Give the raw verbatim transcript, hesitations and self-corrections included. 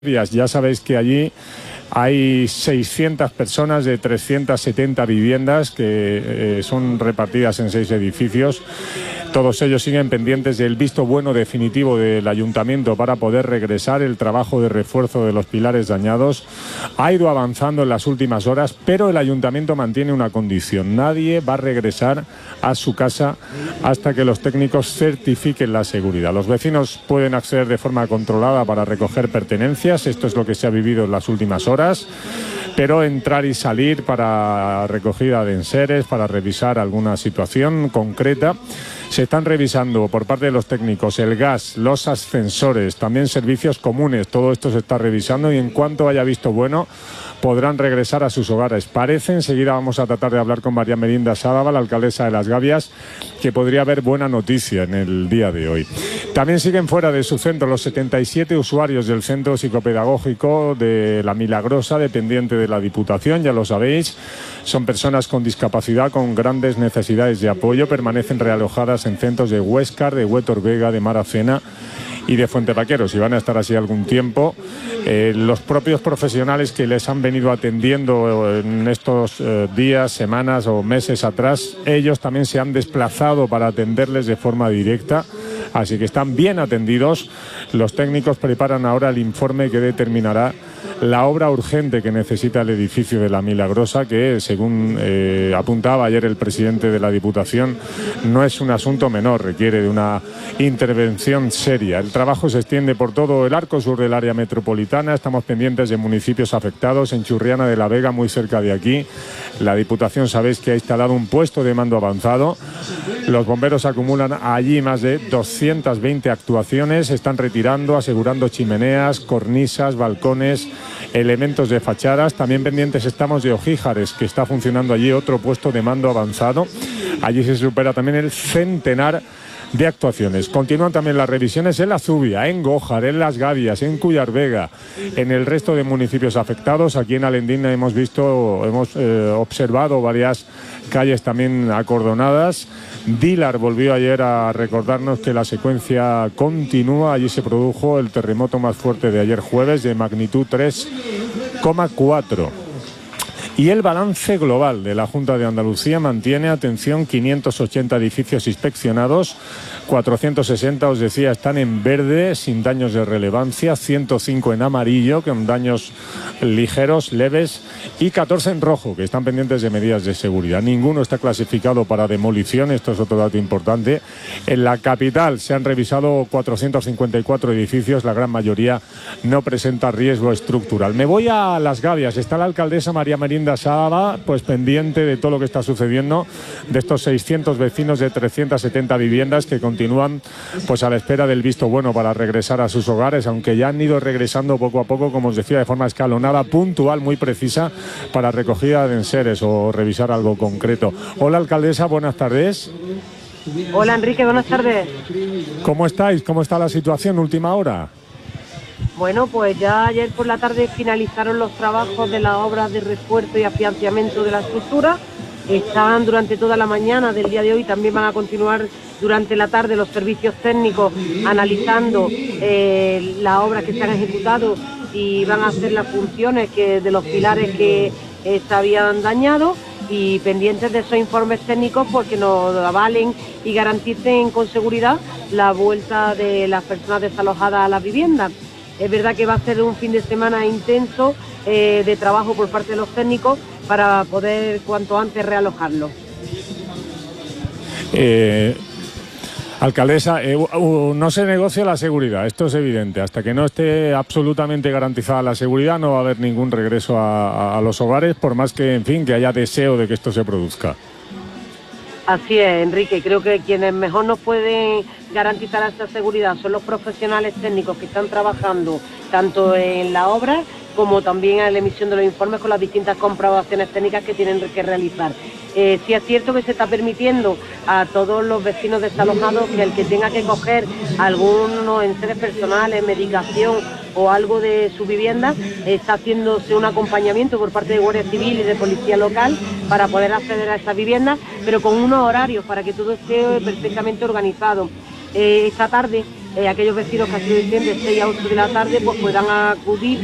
Ya sabéis que allí hay seiscientas personas de trescientas setenta viviendas que eh, son repartidas en seis edificios. Todos ellos siguen pendientes del visto bueno definitivo del ayuntamiento para poder regresar. El trabajo de refuerzo de los pilares dañados ha ido avanzando en las últimas horas, pero el ayuntamiento mantiene una condición: nadie va a regresar a su casa hasta que los técnicos certifiquen la seguridad. Los vecinos pueden acceder de forma controlada para recoger pertenencias. Esto es lo que se ha vivido en las últimas horas, pero entrar y salir para recogida de enseres, para revisar alguna situación concreta. Se están revisando por parte de los técnicos el gas, los ascensores, también servicios comunes. Todo esto se está revisando y en cuanto haya visto bueno podrán regresar a sus hogares. Parece, enseguida vamos a tratar de hablar con María Merinda Sádava, la alcaldesa de Las Gavias, que podría haber buena noticia en el día de hoy. También siguen fuera de su centro los setenta y siete usuarios del centro psicopedagógico de La Milagrosa, dependiente de la Diputación, ya lo sabéis. Son personas con discapacidad, con grandes necesidades de apoyo. Permanecen realojadas en centros de Huéscar, de Huétor Vega, de Maracena y de Fuente Vaqueros, y van a estar así algún tiempo. Eh, los propios profesionales que les han venido atendiendo en estos eh, días, semanas o meses atrás, ellos también se han desplazado para atenderles de forma directa, así que están bien atendidos. Los técnicos preparan ahora el informe que determinará la obra urgente que necesita el edificio de La Milagrosa, que según eh, apuntaba ayer el presidente de la Diputación, no es un asunto menor, requiere de una intervención seria. El trabajo se extiende por todo el arco sur del área metropolitana. Estamos pendientes de municipios afectados. En Churriana de la Vega, muy cerca de aquí, la Diputación, sabéis que ha instalado un puesto de mando avanzado. Los bomberos acumulan allí más de doscientas veinte actuaciones. Están retirando, asegurando chimeneas, cornisas, balcones, elementos de fachadas. También pendientes estamos de Ojíjares, que está funcionando allí otro puesto de mando avanzado. Allí se supera también el centenar de actuaciones. Continúan también las revisiones en La Zubia, en Gójar, en Las Gavias, en Cuyar Vega, en el resto de municipios afectados. Aquí en Alendín hemos visto, hemos eh, observado varias calles también acordonadas. Dilar volvió ayer a recordarnos que la secuencia continúa. Allí se produjo el terremoto más fuerte de ayer jueves, de magnitud tres coma cuatro. Y el balance global de la Junta de Andalucía mantiene, atención, quinientos ochenta edificios inspeccionados, cuatrocientos sesenta, os decía, están en verde, sin daños de relevancia, ciento cinco en amarillo, con daños ligeros, leves, y catorce en rojo, que están pendientes de medidas de seguridad. Ninguno está clasificado para demolición, esto es otro dato importante. En la capital se han revisado cuatrocientos cincuenta y cuatro edificios, la gran mayoría no presenta riesgo estructural. Me voy a Las Gavias, está la alcaldesa María Merinda Sádava, pues pendiente de todo lo que está sucediendo, de estos seiscientos vecinos de trescientas setenta viviendas que continúan pues a la espera del visto bueno para regresar a sus hogares, aunque ya han ido regresando poco a poco, como os decía, de forma escalonada, puntual, muy precisa, para recogida de enseres o revisar algo concreto. Hola, alcaldesa, buenas tardes. Hola, Enrique, buenas tardes. ¿Cómo estáis? ¿Cómo está la situación última hora? Bueno, pues ya ayer por la tarde finalizaron los trabajos de las obras de refuerzo y afianzamiento de la estructura. Están durante toda la mañana del día de hoy, también van a continuar durante la tarde los servicios técnicos analizando eh, las obras que se han ejecutado y van a hacer las funciones que, de los pilares que eh, se habían dañado, y pendientes de esos informes técnicos porque nos avalen y garanticen con seguridad la vuelta de las personas desalojadas a las viviendas. Es verdad que va a ser un fin de semana intenso eh, de trabajo por parte de los técnicos para poder cuanto antes realojarlo. Eh, alcaldesa, eh, uh, no se negocia la seguridad, esto es evidente. Hasta que no esté absolutamente garantizada la seguridad no va a haber ningún regreso a, a, a los hogares, por más que, en fin, que haya deseo de que esto se produzca. Así es, Enrique. Creo que quienes mejor nos pueden garantizar esa seguridad son los profesionales técnicos que están trabajando tanto en la obra como también en la emisión de los informes con las distintas comprobaciones técnicas que tienen que realizar. Eh, sí es cierto que se está permitiendo a todos los vecinos desalojados que el que tenga que coger algunos enseres personales, medicación o algo de su vivienda, está haciéndose un acompañamiento por parte de Guardia Civil y de Policía Local para poder acceder a esas viviendas, pero con unos horarios para que todo esté perfectamente organizado. Eh, esta tarde eh, aquellos vecinos que así lo deciden de seis a ocho de la tarde pues puedan acudir